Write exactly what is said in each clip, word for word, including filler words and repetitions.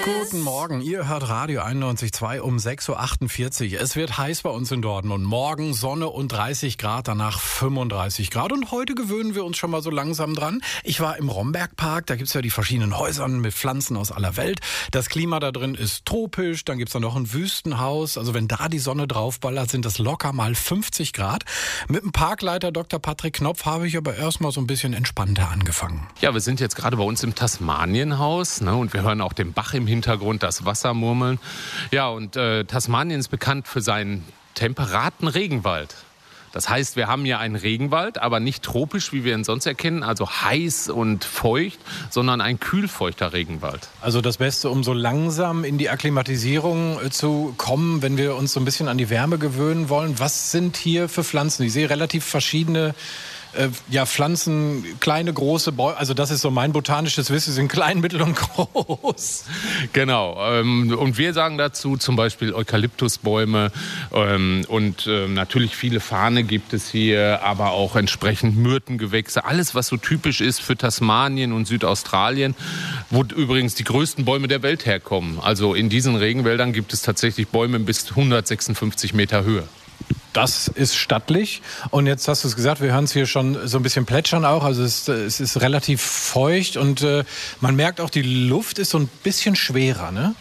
Guten Morgen, ihr hört Radio einundneunzig Komma zwei um sechs Uhr achtundvierzig. Es wird heiß bei uns in Dortmund. Morgen Sonne und dreißig Grad, danach fünfunddreißig Grad. Und heute gewöhnen wir uns schon mal so langsam dran. Ich war im Rombergpark, da gibt's ja die verschiedenen Häuser mit Pflanzen aus aller Welt. Das Klima da drin ist tropisch, dann gibt's da noch ein Wüstenhaus. Also wenn da die Sonne draufballert, sind das locker mal fünfzig Grad. Mit dem Parkleiter Doktor Patrick Knopf habe ich aber erstmal so ein bisschen entspannter angefangen. Ja, wir sind jetzt gerade bei uns im Tasmanienhaus, ne, und wir hören auch den Bach im Hintergrund, das Wasser murmeln. Ja, und äh, Tasmanien ist bekannt für seinen temperaten Regenwald. Das heißt, wir haben hier einen Regenwald, aber nicht tropisch, wie wir ihn sonst erkennen, also heiß und feucht, sondern ein kühlfeuchter Regenwald. Also das Beste, um so langsam in die Akklimatisierung äh, zu kommen, wenn wir uns so ein bisschen an die Wärme gewöhnen wollen. Was sind hier für Pflanzen? Ich sehe relativ verschiedene äh, ja, Pflanzen, kleine, große Bäume. Also das ist so mein botanisches Wissen, sind klein, mittel und groß. Genau. Ähm, und wir sagen dazu zum Beispiel Eukalyptusbäume ähm, und äh, natürlich viele Farne gibt es hier, aber auch entsprechend Myrtengewächse. Alles, was so typisch ist für Tasmanien und Südaustralien, wo übrigens die größten Bäume der Welt herkommen. Also in diesen Regenwäldern gibt es tatsächlich Bäume bis hundertsechsundfünfzig Meter Höhe. Das ist stattlich. Und jetzt hast du es gesagt, wir hören es hier schon so ein bisschen plätschern auch. Also es, es ist relativ feucht und äh, man merkt auch, die Luft ist so ein bisschen schwerer, ne?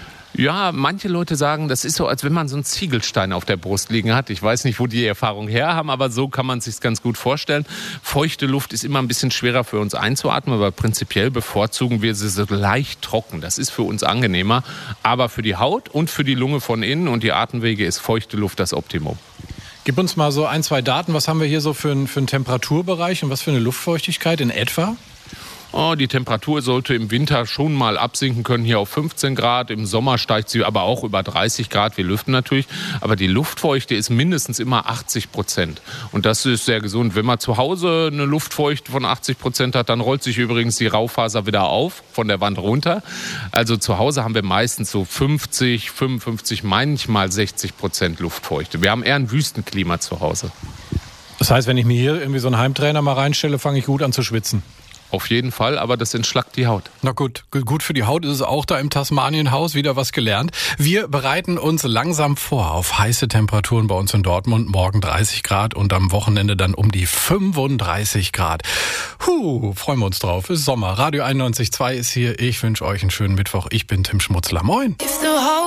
Ja, manche Leute sagen, das ist so, als wenn man so einen Ziegelstein auf der Brust liegen hat. Ich weiß nicht, wo die Erfahrung her haben, aber so kann man es sich ganz gut vorstellen. Feuchte Luft ist immer ein bisschen schwerer für uns einzuatmen, aber prinzipiell bevorzugen wir sie so leicht trocken. Das ist für uns angenehmer, aber für die Haut und für die Lunge von innen und die Atemwege ist feuchte Luft das Optimum. Gib uns mal so ein, zwei Daten. Was haben wir hier so für einen, für einen Temperaturbereich und was für eine Luftfeuchtigkeit in etwa? Oh, die Temperatur sollte im Winter schon mal absinken können, hier auf fünfzehn Grad. Im Sommer steigt sie aber auch über dreißig Grad. Wir lüften natürlich. Aber die Luftfeuchte ist mindestens immer achtzig Prozent. Und das ist sehr gesund. Wenn man zu Hause eine Luftfeuchte von achtzig Prozent hat, dann rollt sich übrigens die Raufaser wieder auf, von der Wand runter. Also zu Hause haben wir meistens so fünfzig, fünfundfünfzig, manchmal sechzig Prozent Luftfeuchte. Wir haben eher ein Wüstenklima zu Hause. Das heißt, wenn ich mir hier irgendwie so einen Heimtrainer mal reinstelle, fange ich gut an zu schwitzen. Auf jeden Fall, aber das entschlackt die Haut. Na gut, gut für die Haut ist es auch da im Tasmanienhaus, wieder was gelernt. Wir bereiten uns langsam vor auf heiße Temperaturen bei uns in Dortmund. Morgen dreißig Grad und am Wochenende dann um die fünfunddreißig Grad. Huh, freuen wir uns drauf. Ist Sommer. Radio einundneunzig Komma zwei ist hier. Ich wünsche euch einen schönen Mittwoch. Ich bin Tim Schmutzler. Moin.